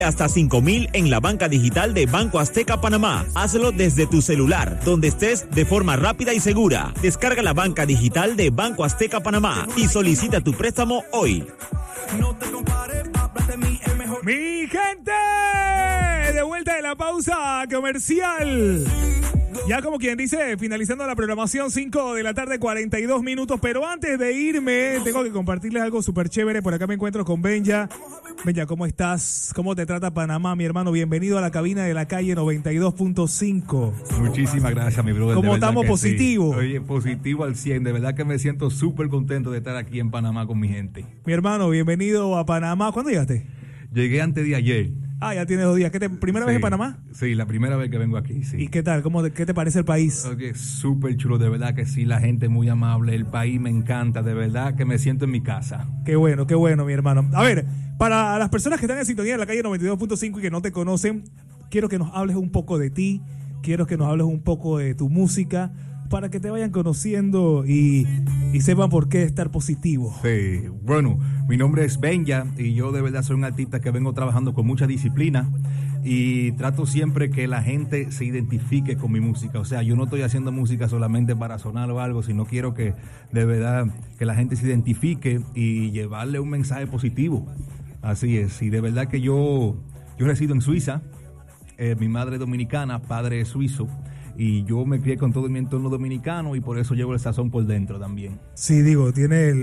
Hasta 5,000 en la banca digital de Banco Azteca Panamá. Hazlo desde tu celular, donde estés, de forma rápida y segura. Descarga la banca digital de Banco Azteca Panamá y solicita tu préstamo hoy. Mi gente, de vuelta de la pausa comercial. Ya como quien dice, finalizando la programación, 5 de la tarde, 42 minutos. Pero antes de irme, tengo que compartirles algo súper chévere. Por acá me encuentro con Benja. Benja, ¿cómo estás? ¿Cómo te trata Panamá, mi hermano? Bienvenido a la cabina de la calle 92.5. Muchísimas gracias, mi brother. ¿Cómo estamos? Positivo. Sí. Oye, positivo al 100. De verdad que me siento súper contento de estar aquí en Panamá con mi gente. Mi hermano, bienvenido a Panamá. ¿Cuándo llegaste? Llegué antes de ayer. Ah, ya tienes 2 días. ¿Primera vez en Panamá? Sí, la primera vez que vengo aquí, sí. ¿Y qué tal? ¿Qué te parece el país? Oye, súper chulo, de verdad que sí, la gente es muy amable, el país me encanta, de verdad que me siento en mi casa. Qué bueno, mi hermano. A ver, para las personas que están en sintonía en la calle 92.5 y que no te conocen, quiero que nos hables un poco de ti, quiero que nos hables un poco de tu música, para que te vayan conociendo y sepan por qué estar positivo. Sí, bueno, mi nombre es Benja y yo de verdad soy un artista que vengo trabajando con mucha disciplina y trato siempre que la gente se identifique con mi música. O sea, yo no estoy haciendo música solamente para sonar o algo, sino quiero que de verdad que la gente se identifique y llevarle un mensaje positivo. Así es, y de verdad que yo resido en Suiza, mi madre es dominicana, padre es suizo. Y yo me crié con todo mi entorno dominicano y por eso llevo el sazón por dentro también. Sí, digo, tienes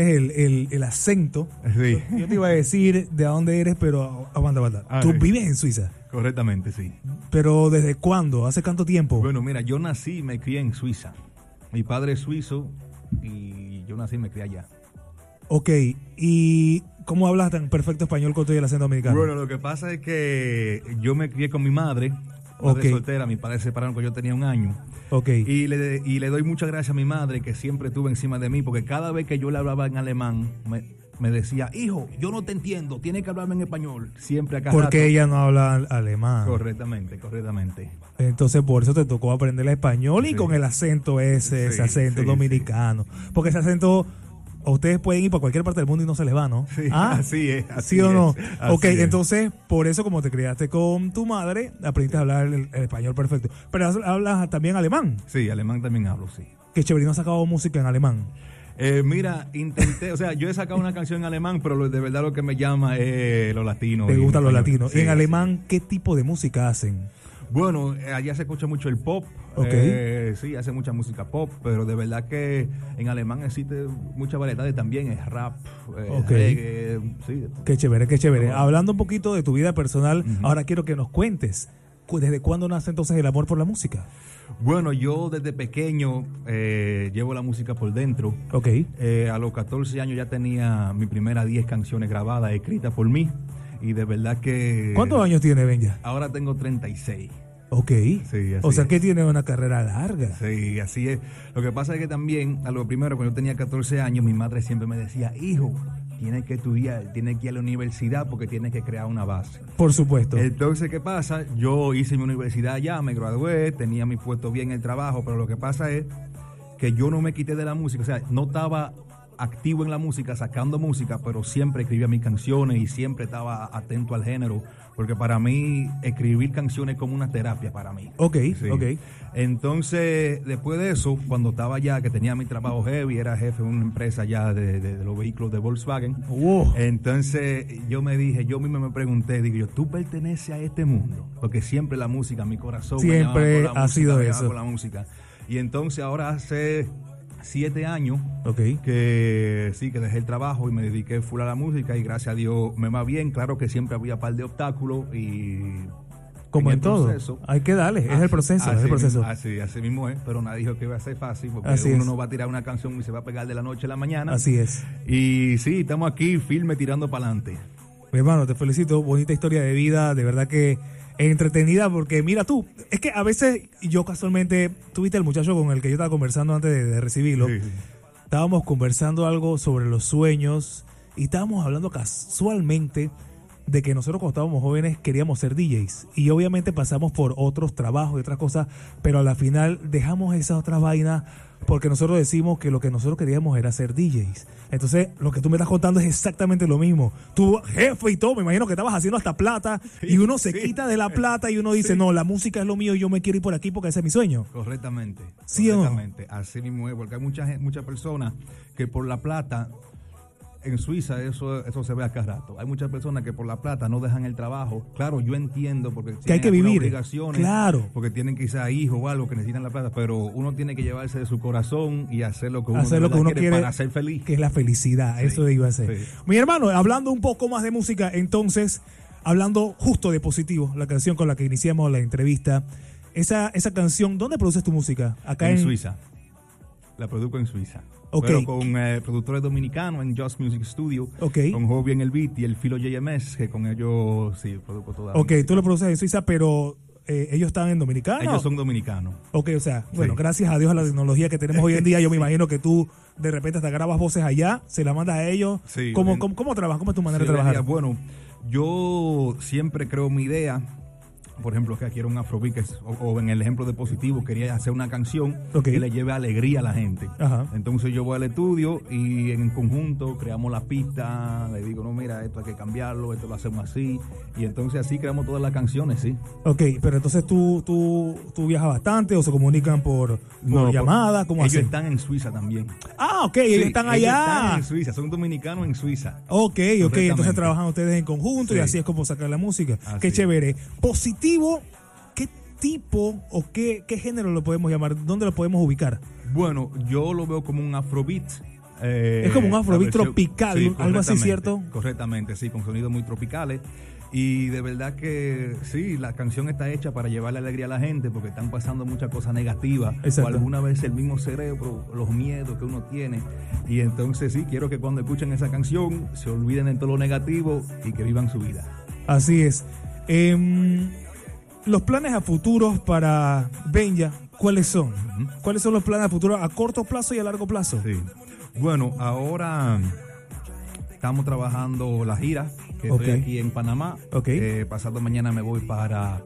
el acento. Sí. Yo te iba a decir de dónde eres, pero aguanta. ¿Tú vives en Suiza? Correctamente, sí. ¿Pero desde cuándo? ¿Hace cuánto tiempo? Bueno, mira, yo nací y me crié en Suiza. Mi padre es suizo y yo nací y me crié allá. Ok, ¿y cómo hablas tan perfecto español con todo el acento dominicano? Bueno, lo que pasa es que yo me crié con mi madre soltera, mi padre se separaron cuando yo tenía 1 año. Okay. Y le doy muchas gracias a mi madre que siempre estuvo encima de mí, porque cada vez que yo le hablaba en alemán, me decía, hijo, yo no te entiendo, tienes que hablarme en español. Siempre acá. Porque ella no habla alemán. Correctamente. Entonces por eso te tocó aprender el español y con el acento ese acento dominicano. Sí. Porque ese acento... Ustedes pueden ir para cualquier parte del mundo y no se les va, ¿no? Sí, así es. ¿Sí o no? Ok, es. Entonces, por eso como te criaste con tu madre, aprendiste a hablar el español perfecto. Pero hablas también alemán. Sí, alemán también hablo, sí. Qué chévere, ¿no has sacado música en alemán? Mira, intenté, o sea, yo he sacado una canción en alemán, pero de verdad lo que me llama es lo latino. ¿Te gustan los latinos? Sí, ¿Y en alemán qué tipo de música hacen? Bueno, allá se escucha mucho el pop. Okay. Sí, hace mucha música pop, pero de verdad que en alemán existe mucha variedad también, es rap, reggae, sí. Qué chévere. Hablando un poquito de tu vida personal, ahora quiero que nos cuentes, ¿desde cuándo nace entonces el amor por la música? Bueno, yo desde pequeño llevo la música por dentro. Ok. A los 14 años ya tenía mi primera 10 canciones grabadas, escritas por mí. Y de verdad que... ¿Cuántos años tiene Benja? Ahora tengo 36. Ok. Sí, o sea que tiene una carrera larga. Sí, así es. Lo que pasa es que también, a lo primero, cuando yo tenía 14 años, mi madre siempre me decía, hijo, tienes que estudiar, tienes que ir a la universidad porque tienes que crear una base. Por supuesto. Entonces, ¿qué pasa? Yo hice mi universidad ya, me gradué, tenía mi puesto bien en el trabajo, pero lo que pasa es que yo no me quité de la música, o sea, no estaba activo en la música, sacando música, pero siempre escribía mis canciones y siempre estaba atento al género, porque para mí escribir canciones es como una terapia para mí. Ok. Entonces, después de eso, cuando estaba ya, que tenía mi trabajo heavy, era jefe de una empresa ya de los vehículos de Volkswagen. Wow. Entonces, yo mismo me pregunté, digo yo, ¿tú perteneces a este mundo? Porque siempre la música, mi corazón siempre ha sido eso. Por la música. Y entonces ahora hace 7 años que dejé el trabajo y me dediqué full a la música y gracias a Dios me va bien. Claro que siempre había un par de obstáculos y como en todo, hay que darle, es el proceso. Así mismo es, pero nadie dijo que iba a ser fácil porque uno no va a tirar una canción y se va a pegar de la noche a la mañana. Así es. Y sí, estamos aquí firme tirando para adelante. Mi hermano, te felicito, bonita historia de vida, de verdad que entretenida, porque mira tú, es que a veces yo casualmente, tuviste el muchacho con el que yo estaba conversando antes de recibirlo, estábamos conversando algo sobre los sueños y estábamos hablando casualmente de que nosotros cuando estábamos jóvenes queríamos ser DJs y obviamente pasamos por otros trabajos y otras cosas, pero a la final dejamos esas otras vainas porque nosotros decimos que lo que nosotros queríamos era ser DJs. Entonces, lo que tú me estás contando es exactamente lo mismo. Tú, jefe y todo, me imagino que estabas haciendo hasta plata y uno se quita de la plata y uno dice, no, la música es lo mío y yo me quiero ir por aquí porque ese es mi sueño. Correctamente. ¿Sí correctamente. O no? Así mismo es, porque hay muchas personas que por la plata, en Suiza eso se ve a cada rato. Hay muchas personas que por la plata no dejan el trabajo. Claro, yo entiendo porque que hay que vivir, obligaciones, claro, porque tienen quizás hijos o algo que necesitan la plata, pero uno tiene que llevarse de su corazón y hacer lo que uno quiere para ser feliz. Que es la felicidad, sí, eso iba a ser. Sí. Mi hermano, hablando un poco más de música, entonces, hablando justo de Positivo, la canción con la que iniciamos la entrevista, esa canción, ¿dónde produces tu música? Acá en Suiza. La produzco en Suiza. Okay. Pero con productores dominicanos en Just Music Studio, okay, con Hobby en el beat y el Filo JMS, que con ellos sí produzco toda la música. Tú lo produces en Suiza, pero ellos están en Dominicana. Ellos son dominicanos. O sea, bueno, gracias a Dios a la tecnología que tenemos hoy en día, yo me imagino que tú de repente hasta grabas voces allá, se las mandas a ellos. Sí, ¿Cómo trabajas? ¿Cómo es tu manera de trabajar? Bueno, yo siempre creo mi idea. Por ejemplo, que quiero un afrobeat, o en el ejemplo de Positivo, quería hacer una canción que le lleve alegría a la gente. Ajá. Entonces yo voy al estudio y en conjunto creamos la pista, le digo, no, mira, esto hay que cambiarlo, esto lo hacemos así, y entonces así creamos todas las canciones, sí. Ok, pero entonces tú viajas bastante o se comunican por llamada, ¿cómo ellos hacen? Están en Suiza también. Ah, ok, ellos están allá. Ellos están en Suiza, son dominicanos en Suiza. Ok, entonces trabajan ustedes en conjunto, sí, y así es como sacar la música. Así. Qué chévere. Positivo, ¿qué tipo o qué género lo podemos llamar? ¿Dónde lo podemos ubicar? Bueno, yo lo veo como un afrobeat. Es como un afrobeat tropical, sí, algo así, ¿cierto? Correctamente, sí, con sonidos muy tropicales. Y de verdad que sí, la canción está hecha para llevarle alegría a la gente porque están pasando muchas cosas negativas. Exacto. O alguna vez el mismo cerebro, los miedos que uno tiene. Y entonces sí, quiero que cuando escuchen esa canción se olviden de todo lo negativo y que vivan su vida. Así es. Los planes a futuros para Benja, ¿cuáles son? Uh-huh. ¿Cuáles son los planes a futuro a corto plazo y a largo plazo? Sí. Bueno, ahora estamos trabajando la gira, que estoy aquí en Panamá. Pasado mañana me voy para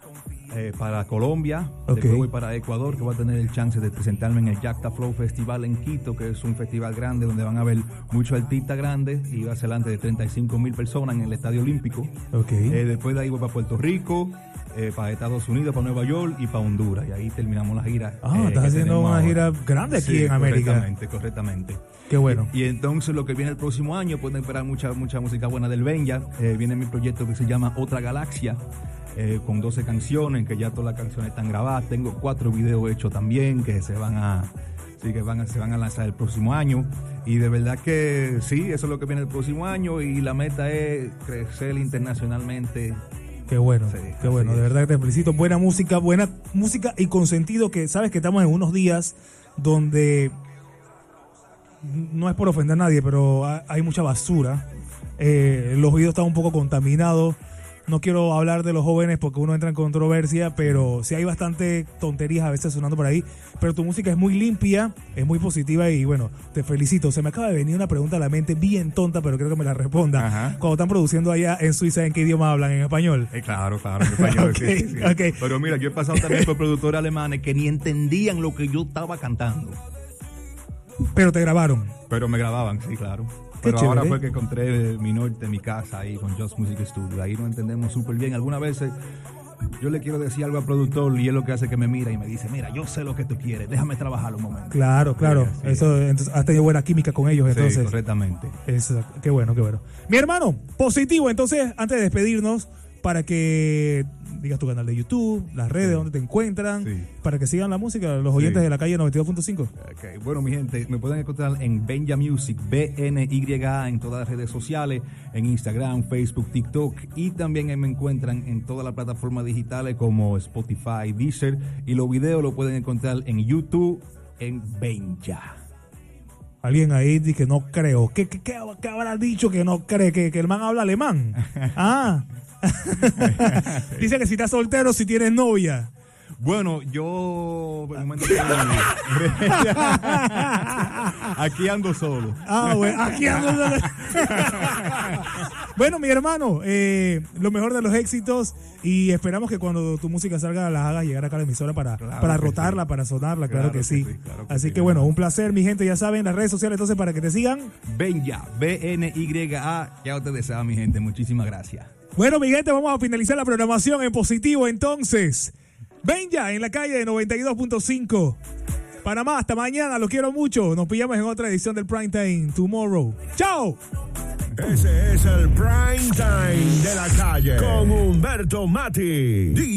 Colombia, después voy para Ecuador, que voy a tener el chance de presentarme en el Jacta Flow Festival en Quito, que es un festival grande donde van a ver muchos artistas grandes y va a ser delante de 35,000 personas en el Estadio Olímpico. Después de ahí voy para Puerto Rico, para Estados Unidos, para Nueva York y para Honduras, y ahí terminamos la gira. Estás haciendo una gira grande aquí en América. Correctamente. Qué bueno. Y entonces lo que viene el próximo año, pueden esperar mucha música buena del Benja. Viene mi proyecto que se llama Otra Galaxia, con 12 canciones, que ya todas las canciones están grabadas. Tengo 4 videos hechos también que se van a lanzar el próximo año. Y de verdad que sí, eso es lo que viene el próximo año, y la meta es crecer internacionalmente. Qué bueno, sí, qué bueno, de verdad que te felicito. Buena música y con sentido, que sabes que estamos en unos días donde, no es por ofender a nadie, pero hay mucha basura. Los videos están un poco contaminados. No quiero hablar de los jóvenes porque uno entra en controversia, pero sí hay bastante tonterías a veces sonando por ahí. Pero tu música es muy limpia, es muy positiva y bueno, te felicito. Se me acaba de venir una pregunta a la mente bien tonta, pero creo que me la responda. Ajá. Cuando están produciendo allá en Suiza, ¿en qué idioma hablan? ¿En español? Claro, en español. Sí. Pero mira, yo he pasado también por productores alemanes que ni entendían lo que yo estaba cantando. Pero te grabaron. Pero me grababan, sí, claro. Pero ahora fue que encontré mi norte, mi casa ahí con Just Music Studio. Ahí nos entendemos súper bien. Algunas veces yo le quiero decir algo al productor y él lo que hace es que me mira y me dice, mira, yo sé lo que tú quieres, déjame trabajar un momento. Claro. Sí, eso, entonces, has tenido buena química con ellos, entonces. Sí, correctamente. Qué bueno. Mi hermano, Positivo, entonces, antes de despedirnos, para que digas tu canal de YouTube, las redes donde te encuentran, para que sigan la música, los oyentes de la calle 92.5. Bueno, mi gente, me pueden encontrar en Benja Music, BNYA, en todas las redes sociales, en Instagram, Facebook, TikTok, y también me encuentran en todas las plataformas digitales como Spotify, Deezer, y los videos los pueden encontrar en YouTube, en Benja. Alguien ahí dice que no creo. ¿Qué habrá dicho que no cree? ¿Que el man habla alemán? Dice que si estás soltero, si tienes novia. Bueno, yo de momento aquí ando solo. Bueno, aquí ando solo. Bueno, mi hermano, lo mejor de los éxitos y esperamos que cuando tu música salga las hagas llegar acá a la emisora para rotarla, para sonarla, claro que sí. Así que bueno, un placer, mi gente, ya saben, las redes sociales entonces para que te sigan. Benya, BNYA, ya ustedes saben, mi gente, muchísimas gracias. Bueno, mi gente, vamos a finalizar la programación en positivo entonces. Benya en la calle de 92.5. Panamá, hasta mañana, los quiero mucho. Nos pillamos en otra edición del Prime Time Tomorrow. ¡Chao! Ese es el Prime Time de la calle con Humberto Mati.